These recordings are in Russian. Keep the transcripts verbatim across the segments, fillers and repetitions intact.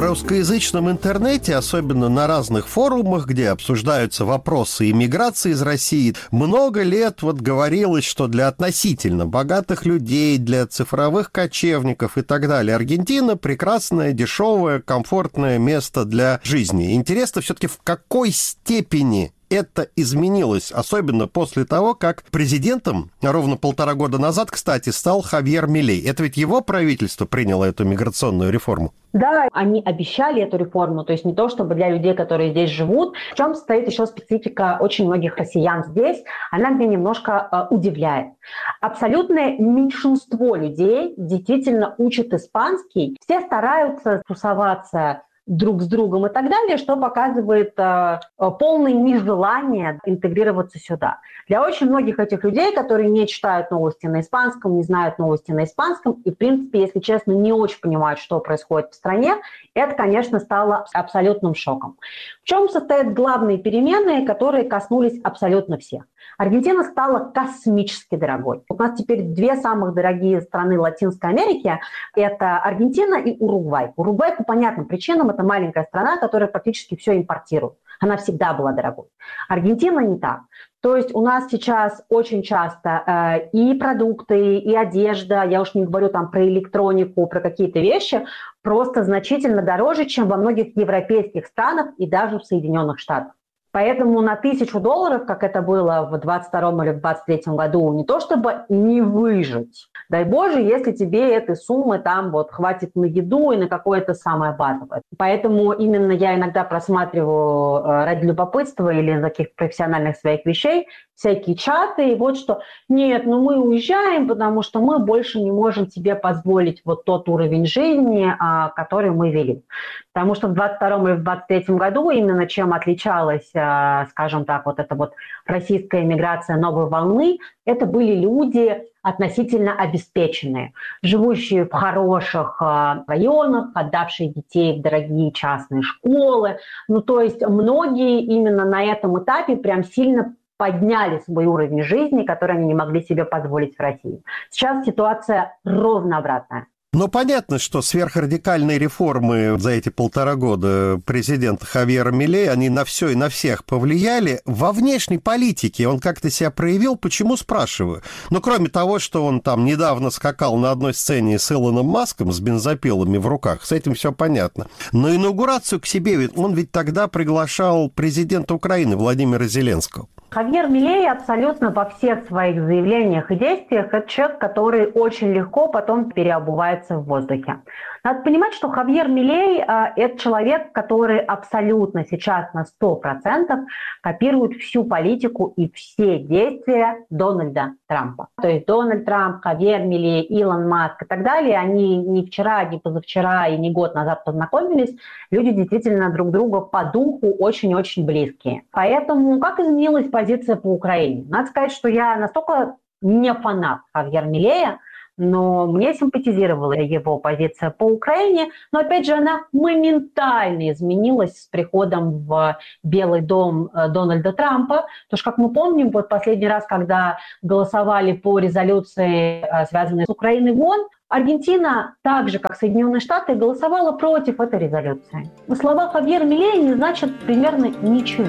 русскоязычном интернете, особенно на разных форумах, где обсуждаются вопросы иммиграции из России, много лет вот говорилось, что для относительно богатых людей, для цифровых кочевников и так далее Аргентина прекрасное, дешевое, комфортное место для жизни. Интересно все-таки, в какой степени это изменилось, особенно после того, как президентом ровно полтора года назад, кстати, стал Хавьер Милей. Это ведь его правительство приняло эту миграционную реформу? Да, они обещали эту реформу, то есть не то чтобы для людей, которые здесь живут. В чем состоит еще специфика очень многих россиян здесь, она меня немножко э, удивляет. Абсолютное меньшинство людей действительно учат испанский, все стараются тусоваться друг с другом и так далее, что показывает э, полное нежелание интегрироваться сюда. Для очень многих этих людей, которые не читают новости на испанском, не знают новости на испанском и, в принципе, если честно, не очень понимают, что происходит в стране, это, конечно, стало абсолютным шоком. В чем состоят главные перемены, которые коснулись абсолютно всех? Аргентина стала космически дорогой. У нас теперь две самых дорогие страны Латинской Америки – это Аргентина и Уругвай. Уругвай по понятным причинам – это маленькая страна, которая практически все импортирует. Она всегда была дорогой. Аргентина не так. То есть у нас сейчас очень часто э, и продукты, и одежда, я уж не говорю там про электронику, про какие-то вещи, просто значительно дороже, чем во многих европейских странах и даже в Соединенных Штатах. Поэтому на тысячу долларов, как это было в двадцать втором или в двадцать третьем году, не то чтобы не выжить. Дай Боже, если тебе этой суммы там вот хватит на еду и на какое-то самое базовое. Поэтому именно я иногда просматриваю ради любопытства или из каких-то профессиональных своих вещей всякие чаты, и вот что, нет, ну мы уезжаем, потому что мы больше не можем себе позволить вот тот уровень жизни, который мы вели. Потому что в двадцать втором или в двадцать третьем году именно чем отличалась, скажем так, вот эта вот российская эмиграция новой волны, это были люди относительно обеспеченные, живущие в хороших районах, отдавшие детей в дорогие частные школы. Ну, то есть многие именно на этом этапе прям сильно подняли свой уровень жизни, который они не могли себе позволить в России. Сейчас ситуация ровно обратная. Но понятно, что сверхрадикальные реформы за эти полтора года президента Хавьера Милея, они на все и на всех повлияли. Во внешней политике он как-то себя проявил, почему, спрашиваю? Ну, кроме того, что он там недавно скакал на одной сцене с Илоном Маском с бензопилами в руках, с этим все понятно. Но инаугурацию к себе он ведь тогда приглашал президента Украины Владимира Зеленского. Хавьер Милей абсолютно во всех своих заявлениях и действиях это человек, который очень легко потом переобувается в воздухе. Надо понимать, что Хавьер Милей э, – это человек, который абсолютно сейчас на сто процентов копирует всю политику и все действия Дональда Трампа. То есть Дональд Трамп, Хавьер Милей, Илон Маск и так далее, они не вчера, не позавчера и не год назад познакомились. Люди действительно друг другу по духу очень-очень близкие. Поэтому как изменилась позиция по Украине? Надо сказать, что я настолько не фанат Хавьера Милея, но мне симпатизировала его позиция по Украине, но, опять же, она моментально изменилась с приходом в Белый дом Дональда Трампа, потому что, как мы помним, вот последний раз, когда голосовали по резолюции, связанной с Украиной в ООН, Аргентина, так же, как Соединенные Штаты, голосовала против этой резолюции. Но слова Хавьера Милея не значат примерно ничего.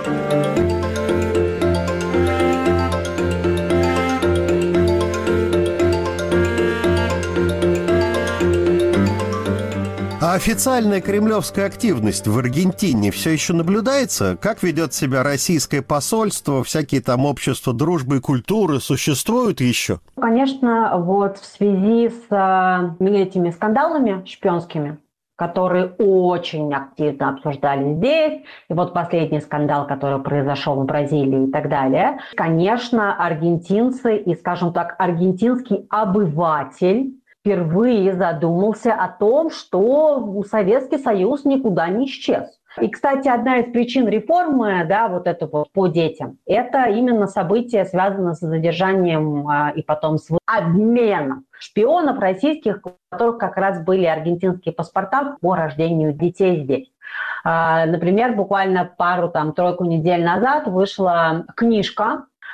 А официальная кремлевская активность в Аргентине все еще наблюдается? Как ведет себя российское посольство, всякие там общества дружбы и культуры существуют еще? Конечно, вот в связи с э, этими скандалами шпионскими, которые очень активно обсуждали здесь, и вот последний скандал, который произошел в Бразилии и так далее, конечно, аргентинцы и, скажем так, аргентинский обыватель впервые задумался о том, что Советский Союз никуда не исчез. И, кстати, одна из причин реформы, да, вот это вот по детям, это именно событие, связанное с задержанием а, и потом с обменом шпионов российских, у которых как раз были аргентинские паспорта по рождению детей здесь. А, например, буквально пару, там, тройку недель назад вышла книжка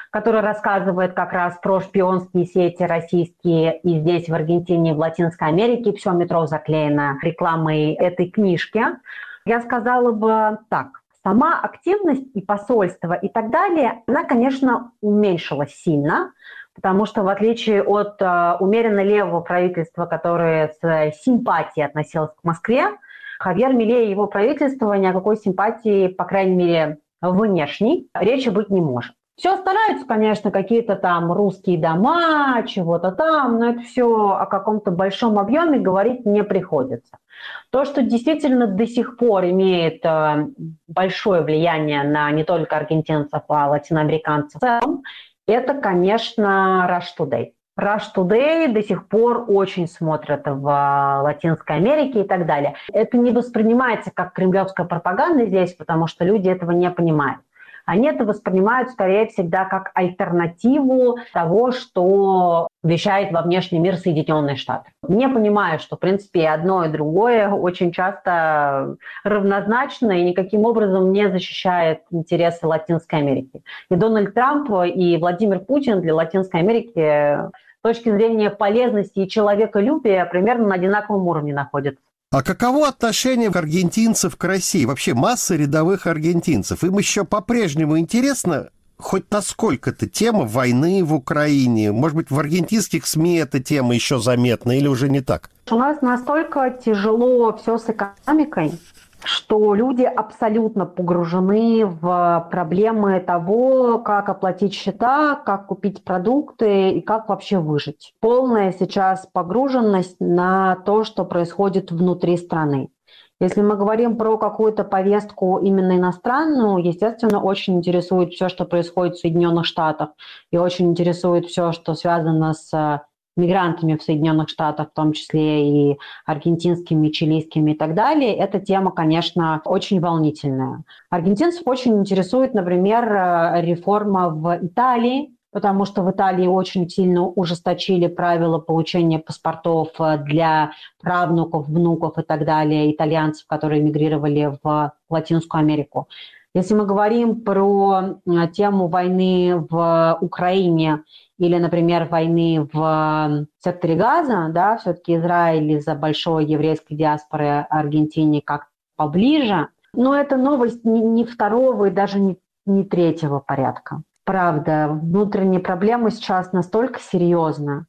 который рассказывает как раз про шпионские сети российские и здесь, в Аргентине, в Латинской Америке. Все метро заклеено рекламой этой книжки. Я сказала бы так. Сама активность и посольство и так далее, она, конечно, уменьшилась сильно, потому что в отличие от э, умеренно левого правительства, которое с симпатией относилось к Москве, Хавьер Милей и его правительство ни о какой симпатии, по крайней мере, внешней, речи быть не может. Все стараются, конечно, какие-то там русские дома, чего-то там, но это все о каком-то большом объеме говорить не приходится. То, что действительно до сих пор имеет э, большое влияние на не только аргентинцев, а латиноамериканцев в целом, это, конечно, Russia Today. Russia Today до сих пор очень смотрят в Латинской Америке и так далее. Это не воспринимается как кремлевская пропаганда здесь, потому что люди этого не понимают. Они это воспринимают, скорее, всегда как альтернативу того, что вещает во внешний мир Соединенные Штаты. Не понимаю, что, в принципе, одно и другое очень часто равнозначно и никаким образом не защищает интересы Латинской Америки. И Дональд Трамп, и Владимир Путин для Латинской Америки с точки зрения полезности и человеколюбия примерно на одинаковом уровне находятся. А каково отношение аргентинцев к России? Вообще масса рядовых аргентинцев. Им еще по-прежнему интересно хоть насколько-то тема войны в Украине? Может быть, в аргентинских СМИ эта тема еще заметна или уже не так? У нас настолько тяжело все с экономикой, что люди абсолютно погружены в проблемы того, как оплатить счета, как купить продукты и как вообще выжить. Полная сейчас погруженность на то, что происходит внутри страны. Если мы говорим про какую-то повестку именно иностранную, естественно, очень интересует все, что происходит в Соединенных Штатах, и очень интересует все, что связано с мигрантами в Соединенных Штатах, в том числе и аргентинскими, чилийскими и так далее. Эта тема, конечно, очень волнительная. Аргентинцев очень интересует, например, реформа в Италии, потому что в Италии очень сильно ужесточили правила получения паспортов для правнуков, внуков и так далее, итальянцев, которые эмигрировали в Латинскую Америку. Если мы говорим про тему войны в Украине или, например, войны в секторе Газа, да, все-таки Израиль из-за большой еврейской диаспоры Аргентине как поближе, но это новость не, не второго и даже не, не третьего порядка. Правда, внутренние проблемы сейчас настолько серьезны,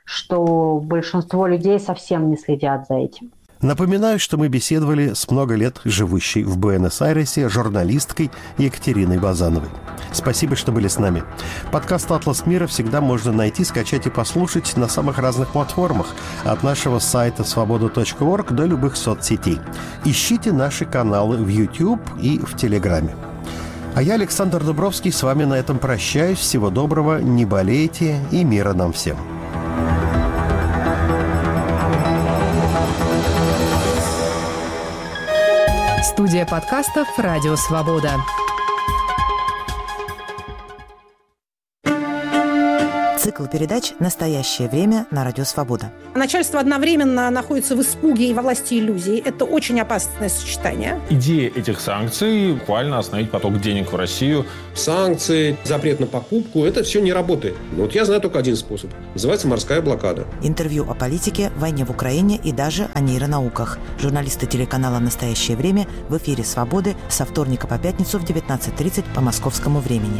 что большинство людей совсем не следят за этим. Напоминаю, что мы беседовали с много лет живущей в Буэнос-Айресе журналисткой Екатериной Базановой. Спасибо, что были с нами. Подкаст «Атлас мира» всегда можно найти, скачать и послушать на самых разных платформах, от нашего сайта свобода точка орг до любых соцсетей. Ищите наши каналы в YouTube и в Телеграме. А я, Александр Дубровский, с вами на этом прощаюсь. Всего доброго, не болейте и мира нам всем. Студия подкастов «Радио Свобода». Цикл передач «Настоящее время» на Радио Свобода. Начальство одновременно находится в испуге и во власти иллюзий. Это очень опасное сочетание. Идея этих санкций – буквально остановить поток денег в Россию. Санкции, запрет на покупку – это все не работает. Вот я знаю только один способ. Называется морская блокада. Интервью о политике, войне в Украине и даже о нейронауках. Журналисты телеканала «Настоящее время» в эфире «Свободы» со вторника по пятницу в девятнадцать тридцать по московскому времени.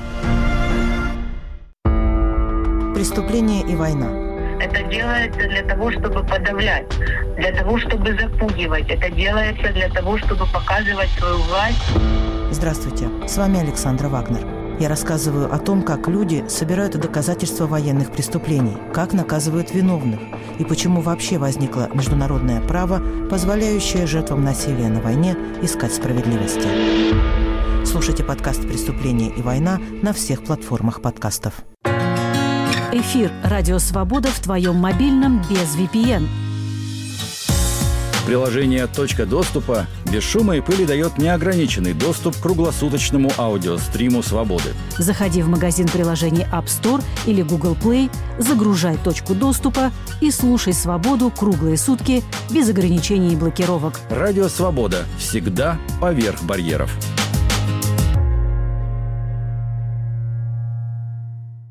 Преступление и война. Это делается для того, чтобы подавлять, для того, чтобы запугивать. Это делается для того, чтобы показывать свою власть. Здравствуйте, с вами Александра Вагнер. Я рассказываю о том, как люди собирают доказательства военных преступлений, как наказывают виновных и почему вообще возникло международное право, позволяющее жертвам насилия на войне искать справедливости. Слушайте подкаст «Преступление и война» на всех платформах подкастов. Эфир «Радио Свобода» в твоем мобильном без ви пи эн. Приложение «Точка доступа» без шума и пыли дает неограниченный доступ к круглосуточному аудиостриму «Свободы». Заходи в магазин приложений App Store или Google Play, загружай «Точку доступа» и слушай «Свободу» круглые сутки без ограничений и блокировок. «Радио Свобода» всегда поверх барьеров.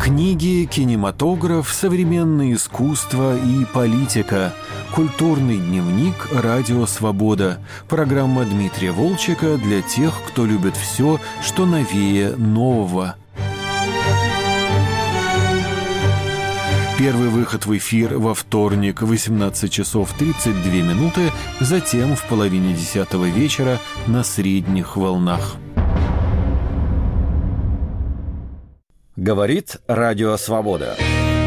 Книги, кинематограф, современное искусство и политика. Культурный дневник «Радио Свобода». Программа Дмитрия Волчека для тех, кто любит все, что новее нового. Первый выход в эфир во вторник, восемнадцать часов тридцать две минуты, затем в половине десятого вечера на средних волнах. Говорит Радио Свобода.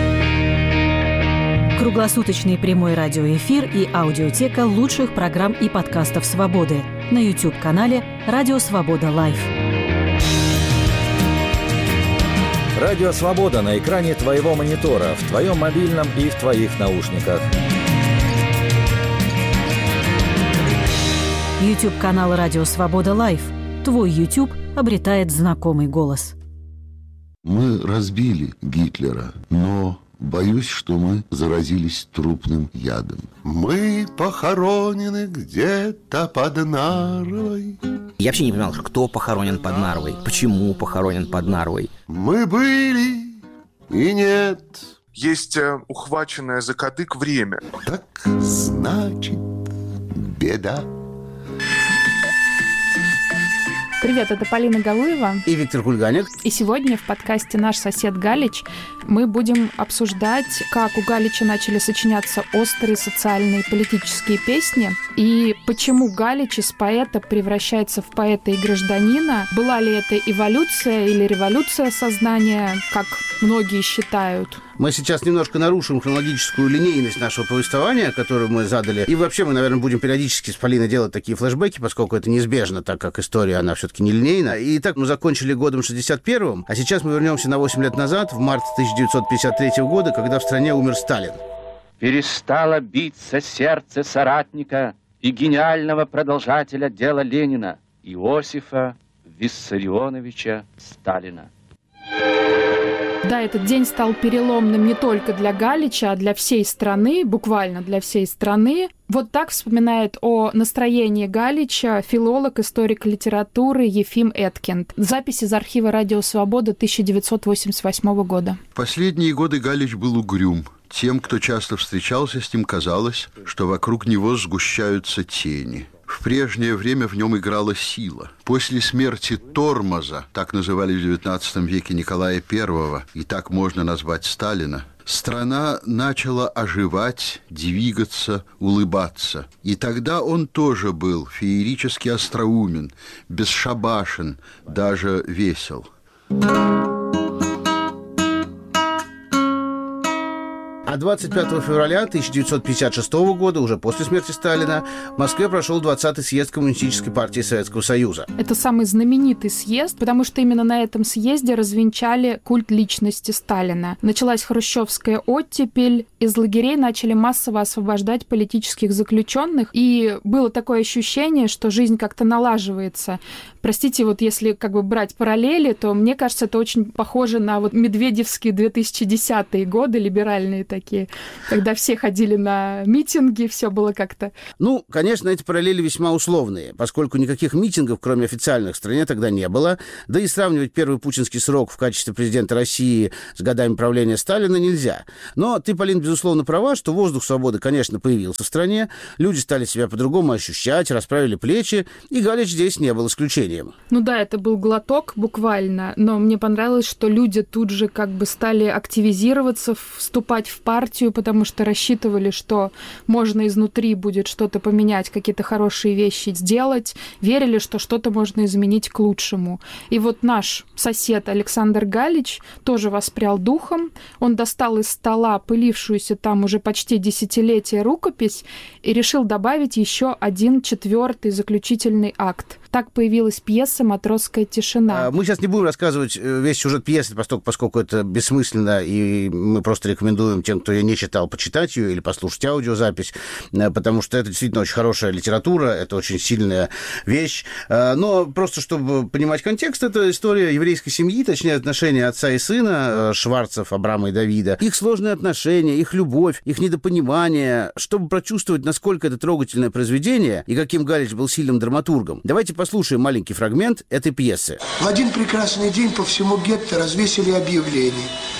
Круглосуточный прямой радиоэфир и аудиотека лучших программ и подкастов «Свободы» на YouTube-канале «Радио Свобода Лайв». Радио Свобода на экране твоего монитора, в твоем мобильном и в твоих наушниках. YouTube-канал «Радио Свобода Лайв». Твой YouTube обретает знакомый голос. Мы разбили Гитлера, но боюсь, что мы заразились трупным ядом. Мы похоронены где-то под Нарвой. Я вообще не понимал, кто похоронен под Нарвой, почему похоронен под Нарвой. Мы были и нет. Есть э, ухваченное за кадык время. Так значит, беда. Привет, это Полина Галуева и Виктор Кульганик. И сегодня в подкасте «Наш сосед Галич» мы будем обсуждать, как у Галича начали сочиняться острые социальные и политические песни, и почему Галич из поэта превращается в поэта и гражданина. Была ли это эволюция или революция сознания, как многие считают? Мы сейчас немножко нарушим хронологическую линейность нашего повествования, которую мы задали. И вообще мы, наверное, будем периодически с Полиной делать такие флешбеки, поскольку это неизбежно, так как история, она все-таки нелинейна. И так мы закончили годом шестьдесят первым, а сейчас мы вернемся на восемь лет назад, в март тысяча девятьсот пятьдесят третьего года, когда в стране умер Сталин. Перестало биться сердце соратника и гениального продолжателя дела Ленина, Иосифа Виссарионовича Сталина. Да, этот день стал переломным не только для Галича, а для всей страны, буквально для всей страны. Вот так вспоминает о настроении Галича филолог, историк литературы Ефим Эткинд. Запись из архива «Радио Свобода» тысяча девятьсот восемьдесят восьмого года. В последние годы Галич был угрюм. Тем, кто часто встречался с ним, казалось, что вокруг него сгущаются тени. В прежнее время в нем играла сила. После смерти Тормоза, так называли в девятнадцатом веке Николая Первого, и так можно назвать Сталина, страна начала оживать, двигаться, улыбаться. И тогда он тоже был феерически остроумен, бесшабашен, даже весел. А двадцать пятого февраля тысяча девятьсот пятьдесят шестого года, уже после смерти Сталина, в Москве прошел двадцатый съезд Коммунистической партии Советского Союза. Это самый знаменитый съезд, потому что именно на этом съезде развенчали культ личности Сталина. Началась хрущевская оттепель, из лагерей начали массово освобождать политических заключенных, и было такое ощущение, что жизнь как-то налаживается. Простите, вот если как бы брать параллели, то мне кажется, это очень похоже на вот медведевские две тысячи десятые годы, либеральные такие, когда все ходили на митинги, все было как-то... Ну, конечно, эти параллели весьма условные, поскольку никаких митингов, кроме официальных, в стране тогда не было, да и сравнивать первый путинский срок в качестве президента России с годами правления Сталина нельзя. Но ты, Полин, безусловно права, что воздух свободы, конечно, появился в стране, люди стали себя по-другому ощущать, расправили плечи, и Галич здесь не был исключением. Ну да, это был глоток буквально, но мне понравилось, что люди тут же как бы стали активизироваться, вступать в партию, потому что рассчитывали, что можно изнутри будет что-то поменять, какие-то хорошие вещи сделать, верили, что что-то можно изменить к лучшему. И вот наш сосед Александр Галич тоже воспрял духом, он достал из стола пылившуюся там уже почти десятилетие рукопись и решил добавить еще один четвертый заключительный акт. Так появилась пьеса «Матросская тишина». Мы сейчас не будем рассказывать весь сюжет пьесы, поскольку, поскольку это бессмысленно, и мы просто рекомендуем тем, кто ее не читал, почитать ее или послушать аудиозапись, потому что это действительно очень хорошая литература, это очень сильная вещь. Но просто, чтобы понимать контекст, это история еврейской семьи, точнее, отношения отца и сына, Шварцев, Абрама и Давида, их сложные отношения, их любовь, их недопонимание. Чтобы прочувствовать, насколько это трогательное произведение и каким Галич был сильным драматургом, давайте послушаем маленький фрагмент этой пьесы. В один прекрасный день по всему гетто развесили объявление.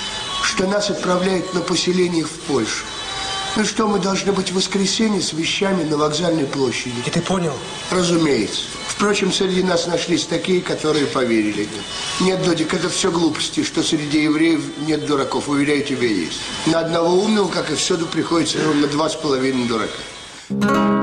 что нас отправляют на поселение в Польшу. Ну что, мы должны быть в воскресенье с вещами на вокзальной площади. И ты понял? Разумеется. Впрочем, среди нас нашлись такие, которые поверили. Нет, Додик, это все глупости, что среди евреев нет дураков. Уверяю, тебя есть. На одного умного, как и всюду, приходится ровно два с половиной дурака.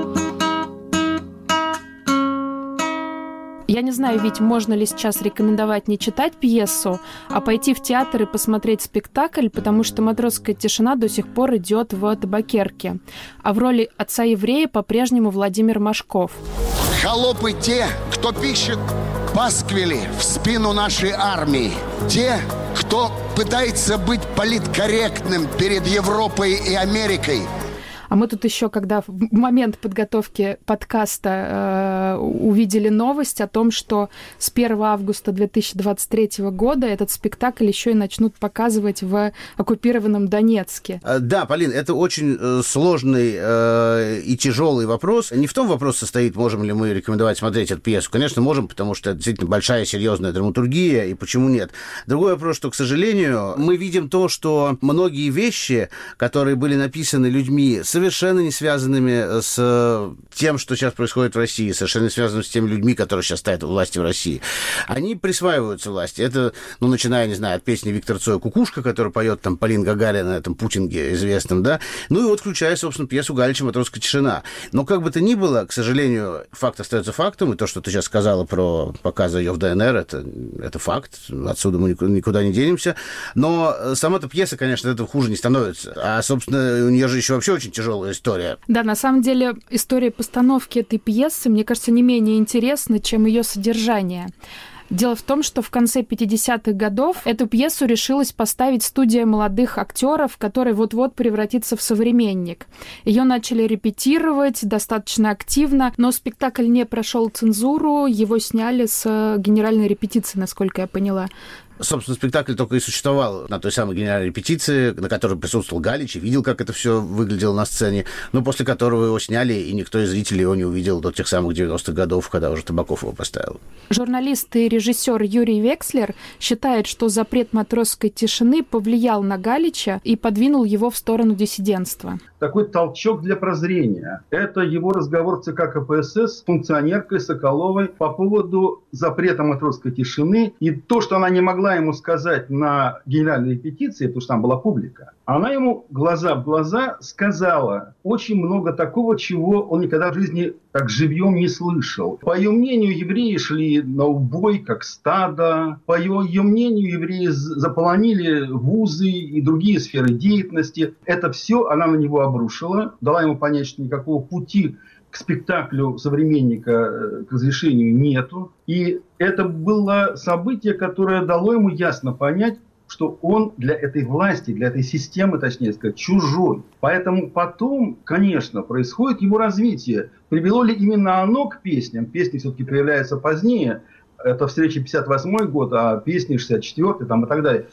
Я не знаю, ведь можно ли сейчас рекомендовать не читать пьесу, а пойти в театр и посмотреть спектакль, потому что «Матросская тишина» до сих пор идет в Табакерке. А в роли отца-еврея по-прежнему Владимир Машков. Холопы те, кто пишет пасквили в спину нашей армии. Те, кто пытается быть политкорректным перед Европой и Америкой. А мы тут еще, когда в момент подготовки подкаста э, увидели новость о том, что с первого августа две тысячи двадцать третьего года этот спектакль еще и начнут показывать в оккупированном Донецке. Да, Полин, это очень сложный э, и тяжелый вопрос. Не в том вопрос состоит, можем ли мы рекомендовать смотреть эту пьесу. Конечно, можем, потому что это действительно большая, серьезная драматургия, и почему нет. Другой вопрос, что, к сожалению, мы видим то, что многие вещи, которые были написаны людьми, совершенно не связанными с тем, что сейчас происходит в России, совершенно не связанными с теми людьми, которые сейчас стоят у власти в России. Они присваиваются власти. Это, ну, начиная, не знаю, от песни Виктора Цоя «Кукушка», которую поет там Полин Гагарина на этом путинге известном, да, ну и вот включая, собственно, пьесу Галича «Матросская тишина». Но как бы то ни было, к сожалению, факт остается фактом, и то, что ты сейчас сказала про показы ее в ДНР, это, это факт, отсюда мы никуда не денемся. Но сама-то пьеса, конечно, этого хуже не становится. А, собственно, у нее же еще вообще очень тяжелая история. Да, на самом деле история постановки этой пьесы, мне кажется, не менее интересна, чем ее содержание. Дело в том, что в конце пятидесятых годов эту пьесу решилась поставить студия молодых актеров, которая вот-вот превратится в современник. Ее начали репетировать достаточно активно, но спектакль не прошел цензуру, его сняли с генеральной репетиции, насколько я поняла. Собственно, спектакль только и существовал на той самой генеральной репетиции, на которой присутствовал Галич и видел, как это все выглядело на сцене, но после которого его сняли, и никто из зрителей его не увидел до тех самых девяностых годов, когда уже Табаков его поставил. Журналист и режиссер Юрий Векслер считает, что запрет «Матросской тишины» повлиял на Галича и подвинул его в сторону диссидентства. Такой толчок для прозрения. Это его разговор в ЦК ка пэ эс эс с функционеркой Соколовой по поводу запрета «Матросской тишины». И то, что она не могла ему сказать на генеральной репетиции, потому что там была публика, она ему глаза в глаза сказала очень много такого, чего он никогда в жизни так живьем не слышал. По ее мнению, евреи шли на убой, как стадо. По ее, ее мнению, евреи заполонили вузы и другие сферы деятельности. Это все она на него обрушила, дала ему понять, что никакого пути к спектаклю современника, к разрешению нету. И это было событие, которое дало ему ясно понять, что он для этой власти, для этой системы, точнее сказать, чужой. Поэтому потом, конечно, происходит его развитие. Привело ли именно оно к песням? Песни все-таки появляются позднее. Это встреча пятьдесят восьмой год, а песни шестьдесят четвёртый там, и так далее.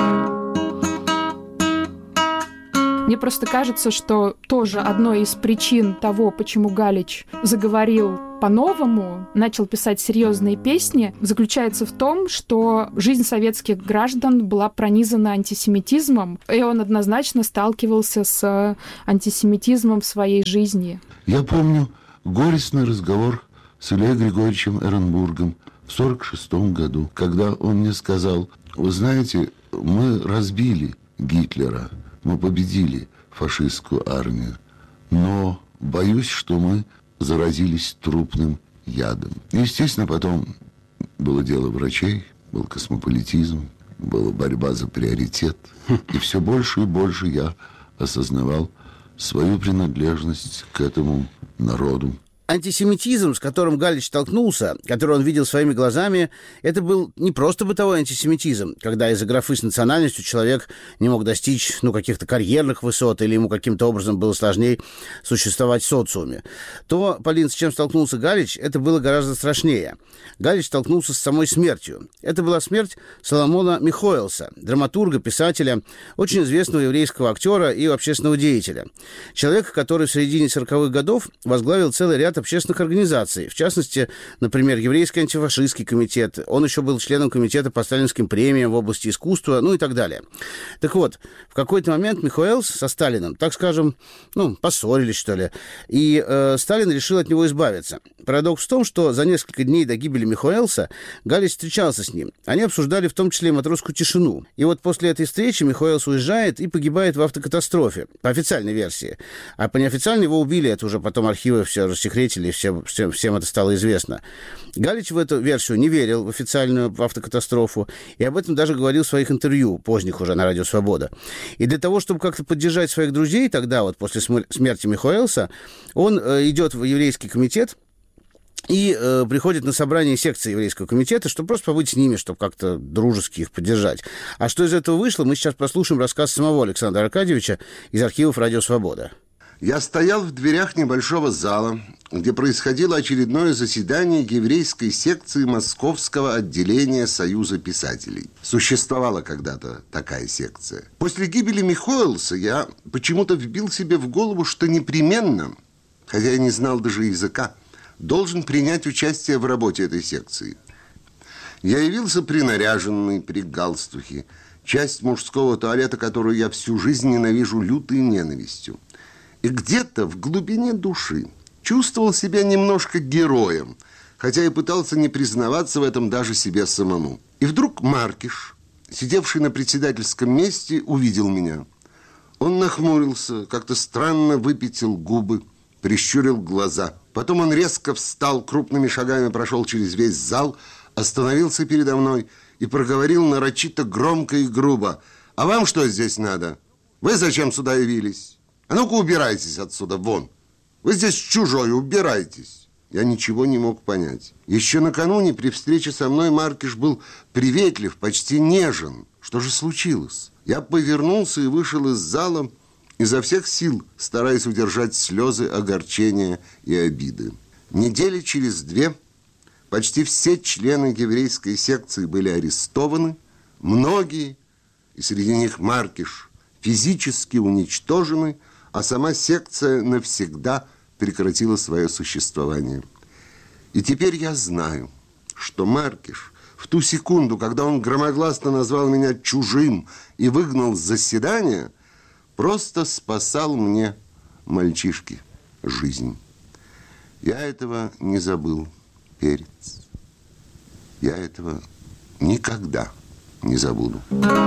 Мне просто кажется, что тоже одной из причин того, почему Галич заговорил по-новому, начал писать серьезные песни, заключается в том, что жизнь советских граждан была пронизана антисемитизмом, и он однозначно сталкивался с антисемитизмом в своей жизни. Я помню горестный разговор с Ильей Григорьевичем Эренбургом в сорок шестом году, когда он мне сказал: вы знаете, мы разбили Гитлера, мы победили фашистскую армию, но боюсь, что мы заразились трупным ядом. Естественно, потом было дело врачей, был космополитизм, была борьба за приоритет. И все больше и больше я осознавал свою принадлежность к этому народу. Антисемитизм, с которым Галич столкнулся, который он видел своими глазами, это был не просто бытовой антисемитизм, когда из-за графы с национальностью человек не мог достичь ну, каких-то карьерных высот или ему каким-то образом было сложнее существовать в социуме. То, Полин, с чем столкнулся Галич, это было гораздо страшнее. Галич столкнулся с самой смертью. Это была смерть Соломона Михоэлса, драматурга, писателя, очень известного еврейского актера и общественного деятеля. Человека, который в середине сороковых годов возглавил целый ряд ряд общественных организаций. В частности, например, Еврейский антифашистский комитет. Он еще был членом комитета по сталинским премиям в области искусства, ну и так далее. Так вот, в какой-то момент Михоэлс со Сталиным, так скажем, ну, поссорились, что ли, и э, Сталин решил от него избавиться. Парадокс в том, что за несколько дней до гибели Михоэлса Галич встречался с ним. Они обсуждали в том числе и матросскую тишину. И вот после этой встречи Михоэлс уезжает и погибает в автокатастрофе, по официальной версии. А по неофициальной его убили, это уже потом архивы все рассекретили, все, всем, всем это стало известно. Галич в эту версию не верил, в официальную в автокатастрофу, и об этом даже говорил в своих интервью, поздних уже на Радио Свобода. И для того, чтобы как-то поддержать своих друзей, тогда вот после смерти Михоэлса, он э, идет в еврейский комитет, и э, приходит на собрание секции еврейского комитета, чтобы просто побыть с ними, чтобы как-то дружески их поддержать. А что из этого вышло, мы сейчас послушаем рассказ самого Александра Аркадьевича из архивов «Радио Свобода». Я стоял в дверях небольшого зала, где происходило очередное заседание еврейской секции Московского отделения Союза писателей. Существовала когда-то такая секция. После гибели Михоэлса я почему-то вбил себе в голову, что непременно, хотя я не знал даже языка, должен принять участие в работе этой секции. Я явился принаряженный, при галстухе, часть мужского туалета, которую я всю жизнь ненавижу лютой ненавистью. И где-то в глубине души чувствовал себя немножко героем, хотя и пытался не признаваться в этом даже себе самому. И вдруг Маркиш, сидевший на председательском месте, увидел меня. Он нахмурился, как-то странно выпятил губы, прищурил глаза. Потом он резко встал, крупными шагами прошел через весь зал, остановился передо мной и проговорил нарочито громко и грубо: «А вам что здесь надо? Вы зачем сюда явились? А ну-ка убирайтесь отсюда, вон! Вы здесь чужой, убирайтесь!» Я ничего не мог понять. Еще накануне при встрече со мной Маркиш был приветлив, почти нежен. Что же случилось? Я повернулся и вышел из зала, изо всех сил стараясь удержать слезы огорчения и обиды. Недели через две почти все члены еврейской секции были арестованы, многие, и среди них Маркиш, физически уничтожены, а сама секция навсегда прекратила свое существование. И теперь я знаю, что Маркиш в ту секунду, когда он громогласно назвал меня чужим и выгнал с заседания, просто спасал мне, мальчишки, жизнь. Я этого не забыл, Перец. Я этого никогда не забуду.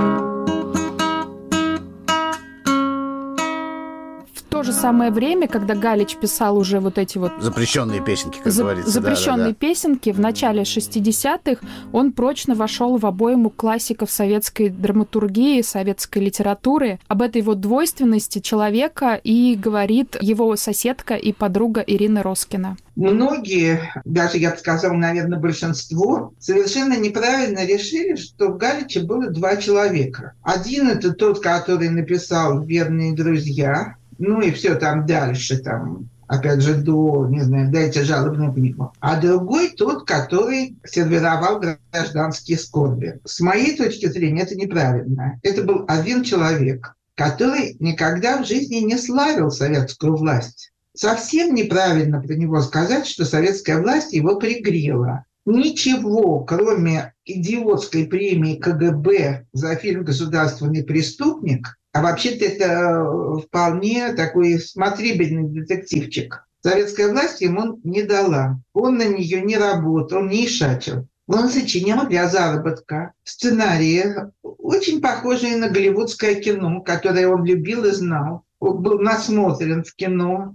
В то же самое время, когда Галич писал уже вот эти вот... Запрещенные песенки, как за... говорится. Запрещенные да, да, да. песенки, в начале шестидесятых он прочно вошел в обойму классиков советской драматургии, советской литературы. Об этой вот двойственности человека и говорит его соседка и подруга Ирина Роскина. Многие, даже я бы сказала, наверное, большинство, совершенно неправильно решили, что в Галиче было два человека. Один – это тот, который написал «Верные друзья», ну и все там дальше, там, опять же, до, не знаю, «Дайте жалобную книгу». А другой тот, который сервировал гражданские скорби. С моей точки зрения, это неправильно. Это был один человек, который никогда в жизни не славил советскую власть. Совсем неправильно про него сказать, что советская власть его пригрела. Ничего, кроме идиотской премии ка гэ бэ за фильм «Государственный преступник», а вообще-то это вполне такой смотрибельный детективчик, советская власть ему не дала. Он на нее не работал, не ишачил. Он сочинял для заработка сценарии, очень похожие на голливудское кино, которое он любил и знал. Он был насмотрен в кино.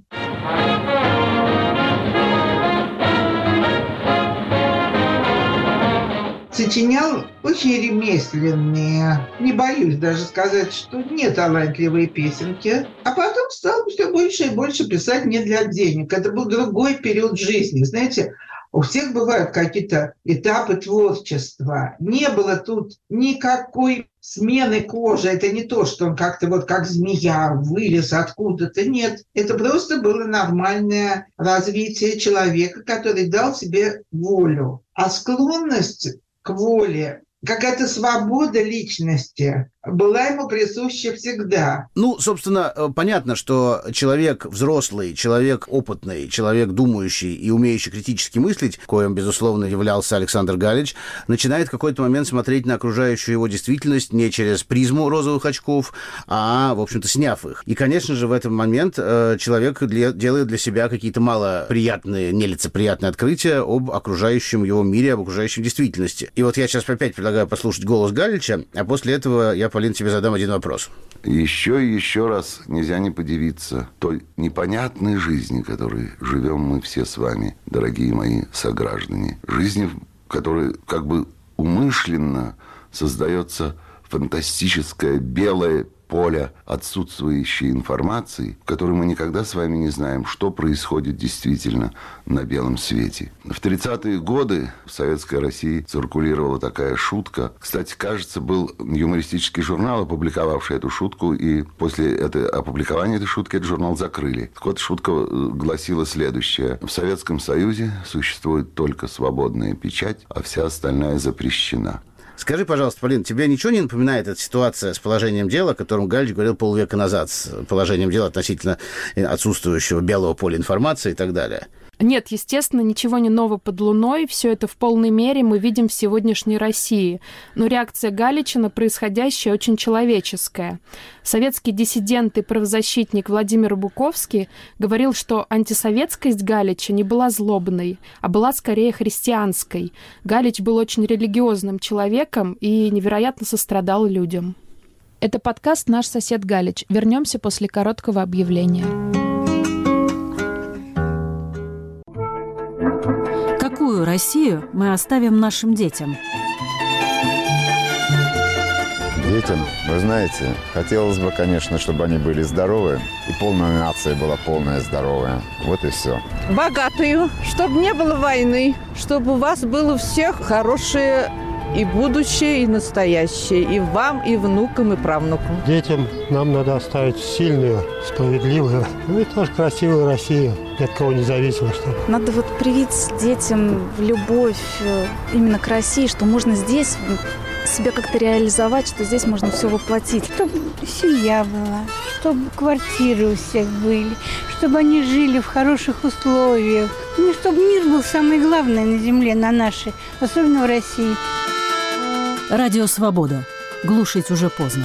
Сочинял очень ремесленные, не боюсь даже сказать, что не талантливые песенки. А потом стал все больше и больше писать не для денег. Это был другой период жизни. Знаете, у всех бывают какие-то этапы творчества. Не было тут никакой смены кожи. Это не то, что он как-то вот как змея вылез откуда-то. Нет, это просто было нормальное развитие человека, который дал себе волю. А склонность к воле, какая-то свобода личности, была ему присуща всегда. Ну, собственно, понятно, что человек взрослый, человек опытный, человек думающий и умеющий критически мыслить, коим, безусловно, являлся Александр Галич, начинает в какой-то момент смотреть на окружающую его действительность не через призму розовых очков, а, в общем-то, сняв их. И, конечно же, в этот момент человек делает для себя какие-то малоприятные, нелицеприятные открытия об окружающем его мире, об окружающей действительности. И вот я сейчас опять предлагаю послушать голос Галича, а после этого я, Полин, тебе задам один вопрос. Еще и еще раз нельзя не подивиться той непонятной жизни, которой живем мы все с вами, дорогие мои сограждане. Жизни, в которой как бы умышленно создается фантастическое белое поле отсутствующей информации, в которой мы никогда с вами не знаем, что происходит действительно на белом свете. В тридцатые годы в Советской России циркулировала такая шутка. Кстати, кажется, был юмористический журнал, опубликовавший эту шутку, и после этого, опубликования этой шутки этот журнал закрыли. Так вот, шутка гласила следующее. В Советском Союзе существует только свободная печать, а вся остальная запрещена. Скажи, пожалуйста, Полин, тебе ничего не напоминает эта ситуация с положением дела, о котором Галич говорил полвека назад, с положением дела относительно отсутствующего белого поля информации и так далее? Нет, естественно, ничего не нового под луной. Все это в полной мере мы видим в сегодняшней России. Но реакция Галича на происходящее очень человеческая. Советский диссидент и правозащитник Владимир Буковский говорил, что антисоветскость Галича не была злобной, а была скорее христианской. Галич был очень религиозным человеком и невероятно сострадал людям. Это подкаст «Наш сосед Галич». Вернемся после короткого объявления. Какую Россию мы оставим нашим детям? Детям, вы знаете, хотелось бы, конечно, чтобы они были здоровы, и полная нация была полная здоровая. Вот и все. Богатую, чтобы не было войны, чтобы у вас было всех хорошее и будущее, и настоящее, и вам, и внукам, и правнукам. Детям нам надо оставить сильную, справедливую, ну и тоже красивую Россию, ни от кого не зависимо. Чтобы. Надо вот привить детям любовь именно к России, что можно здесь себя как-то реализовать, что здесь можно все воплотить. Чтобы семья была, чтобы квартиры у всех были, чтобы они жили в хороших условиях. Ну, чтобы мир был самое главное на земле, на нашей, особенно в России. Радио «Свобода». Глушить уже поздно.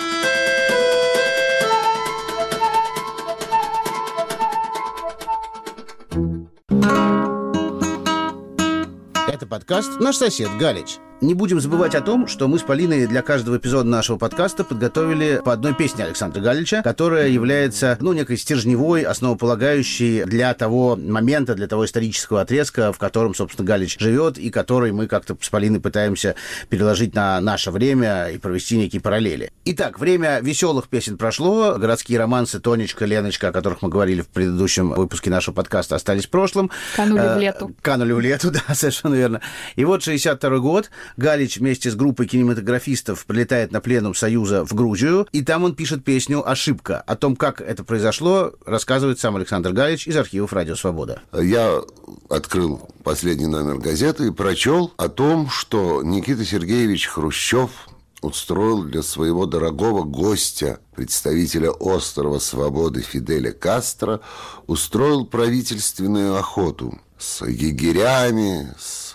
Это подкаст «Наш сосед Галич». Не будем забывать о том, что мы с Полиной для каждого эпизода нашего подкаста подготовили по одной песне Александра Галича, которая является, ну, некой стержневой, основополагающей для того момента, для того исторического отрезка, в котором, собственно, Галич живет, и который мы как-то с Полиной пытаемся переложить на наше время и провести некие параллели. Итак, время веселых песен прошло, городские романсы «Тонечка», «Леночка», о которых мы говорили в предыдущем выпуске нашего подкаста, остались в прошлом. Канули в лету. Канули в лету, да, совершенно верно. И вот шестьдесят второй год, Галич вместе с группой кинематографистов прилетает на пленум Союза в Грузию, и там он пишет песню «Ошибка». О том, как это произошло, рассказывает сам Александр Галич из архивов «Радио Свобода». Я открыл последний номер газеты и прочел о том, что Никита Сергеевич Хрущев устроил для своего дорогого гостя, представителя острова Свободы Фиделя Кастро, устроил правительственную охоту с егерями, с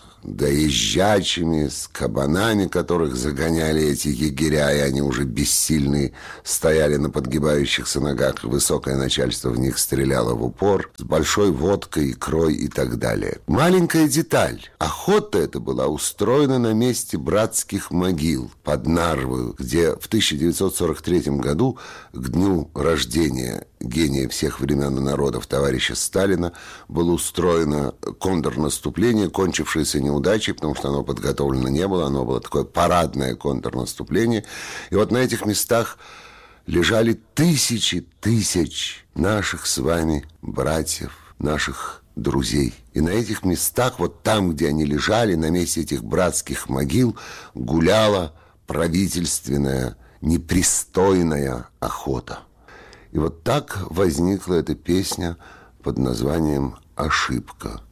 доезжачими, с кабанами, которых загоняли эти егеря, и они уже бессильные стояли на подгибающихся ногах, и высокое начальство в них стреляло в упор, с большой водкой, икрой и так далее. Маленькая деталь. Охота эта была устроена на месте братских могил под Нарвою, где в тысяча девятьсот сорок третьем году, к дню рождения гения всех времен и народов товарища Сталина, было устроено контрнаступление, кончившееся неудачей, потому что оно подготовлено не было, оно было такое парадное контрнаступление. И вот на этих местах лежали тысячи тысяч наших с вами братьев, наших друзей. И на этих местах, вот там, где они лежали, на месте этих братских могил, гуляла правительственная, непристойная охота. И вот так возникла эта песня под названием «Ошибка».